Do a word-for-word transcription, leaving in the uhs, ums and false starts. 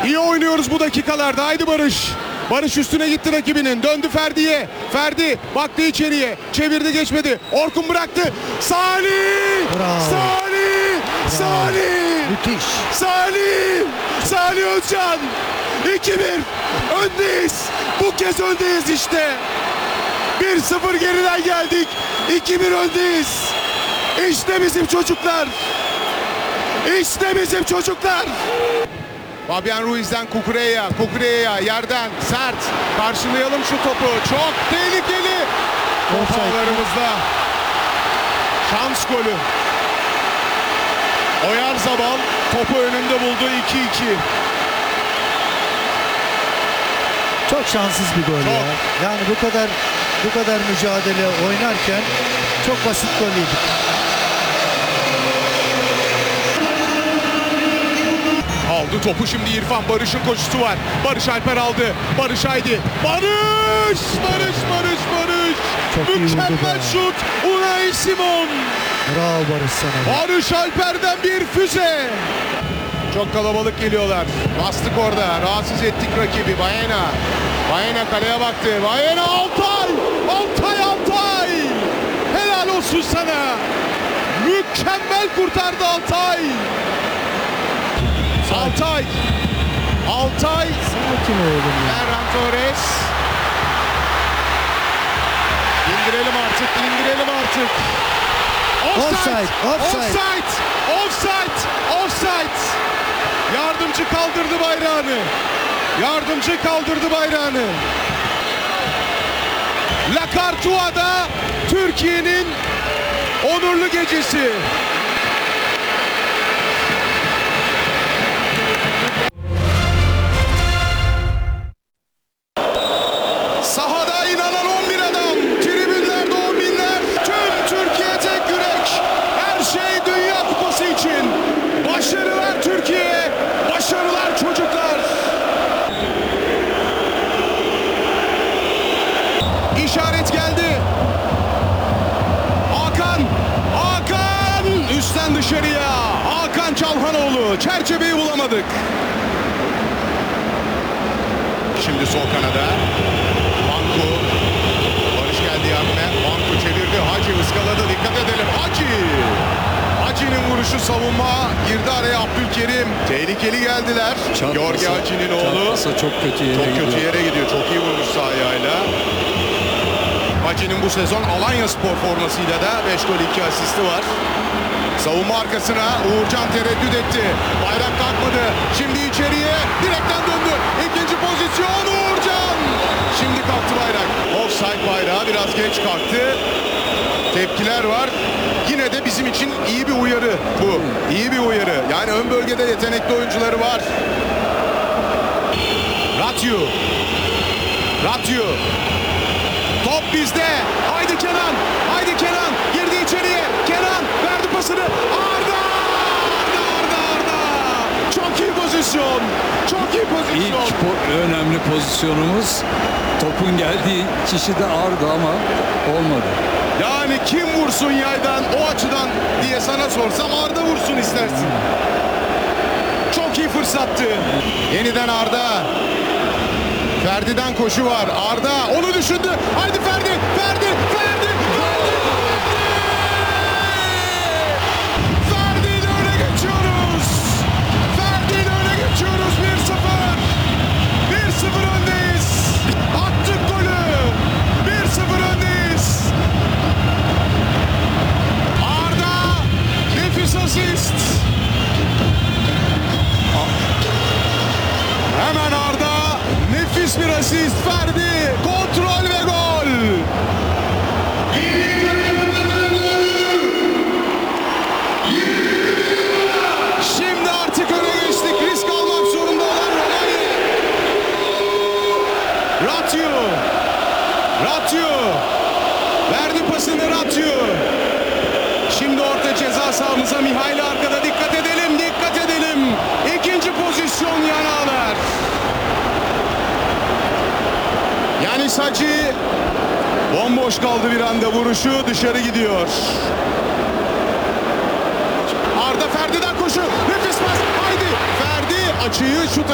İyi oynuyoruz bu dakikalarda. Haydi Barış. Barış üstüne gitti rakibinin. Döndü Ferdi'ye. Ferdi baktı içeriye. Çevirdi geçmedi. Orkun bıraktı. Salih! Bravo. Salih! Bravo. Salih! Müthiş. Salih! Salih Özcan! iki bir. Öndeyiz. Bu kez öndeyiz işte. bir sıfır geriden geldik. iki bir öndeyiz. İşte bizim çocuklar. İşte bizim çocuklar. Fabian Ruiz'den Kukureya, Kukureya yerden sert. Karşılayalım şu topu. Çok tehlikeli. Top ağlarımızda. Şans golü. Oyarzabal topu önünde buldu. iki iki. Çok şanssız bir gol Çok. ya. Yani bu kadar bu kadar mücadele oynarken çok basit gol yedik. Aldı topu şimdi İrfan. Barış'ın koşusu var. Barış Alper aldı. Barış haydi. Barış! Barış, Barış, Barış! Çok iyi vurdu Mükemmel be. şut. Unai Simon. Bravo Barış sana. Barış Alper'den bir füze. Çok kalabalık geliyorlar. Bastık orada. Rahatsız ettik rakibi. Baena. Baena kaleye baktı. Baena Altay! Altay, Altay! Helal olsun sana. Mükemmel kurtardı Altay. Altay. Altay. Sakin oğlum ya. Ferran Torres. İndirelim artık, indirelim artık. Offside, offside. Offside, offside, offside. Yardımcı kaldırdı bayrağını. Yardımcı kaldırdı bayrağını. La Cartua'da Türkiye'nin onurlu gecesi. Sahada inanan on bir adam, tribünlerde on binler, tüm Türkiye tek yürek. Her şey Dünya Kupası için. Başarılar Türkiye, başarılar çocuklar. İşaret geldi. Hakan, Hakan üstten dışarıya. Hakan Çalhanoğlu, çerçeveyi bulamadık. Şimdi sol kanada. Banku. Barış geldi yanına. Banku çevirdi. Hacı ıskaladı. Dikkat edelim. Hacı. Hacı'nın vuruşu savunma. Girdi araya Abdülkerim. Tehlikeli geldiler. Georgi Hacı'nın oğlu. Çarpmasa çok kötü yere Çok gidiyor. kötü yere gidiyor. Çok iyi vurmuş sağ ayağıyla. Hacı'nın bu sezon Alanya Spor formasıyla da beş gol iki asisti var. Savunma arkasına Uğurcan tereddüt etti. Bayrak kalkmadı. Şimdi içeriye direkten döndü. İkinci pozisyon Uğurcan. Şimdi kalktı bayrak. Offside bayrağı biraz geç kalktı. Tepkiler var. Yine de bizim için iyi bir uyarı bu. İyi bir uyarı. Yani ön bölgede yetenekli oyuncuları var. Ratio. Ratio. Top bizde. Haydi Kenan. Haydi Kenan. Girdi içeriye. Kenan verdi pasını. Arda! Arda! Arda! Arda! Çok iyi pozisyon. Çok iyi pozisyon. İlk po- önemli pozisyonumuz topun geldiği kişi de Arda ama olmadı. Yani kim vursun yaydan o açıdan diye sana sorsam Arda vursun istersin. Çok iyi fırsattı. Yeniden Arda. Ferdi'den koşu var. Arda onu düşündü. Haydi Ferdi. Ferdi. Ferdi. Ferdi. Ferdi ile öne geçiyoruz. Ferdi ile öne geçiyoruz. bir sıfır. bir sıfır öndeyiz. Attık golü. bir sıfır öndeyiz. Arda nefis asist. Hemen Arda nefis bir asist. Ferdi kontrol ve gol. Şimdi artık öne geçtik. Risk almak zorunda olan Romanya. Ratio. Ratio. Verdi pasını Ratio. Şimdi orta ceza sahamıza Mihail arkada. Dikkat edelim, dikkat edelim. İkinci pozisyon Yanalar. Yani Hacı bomboş kaldı bir anda, vuruşu dışarı gidiyor. Arda Ferdi'den koşu. Nefis pas. Haydi. Ferdi açıyı şut